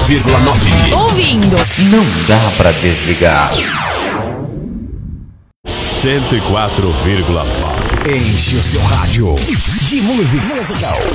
Ouvindo. Não dá pra desligar. 104,9. Enche o seu rádio de música.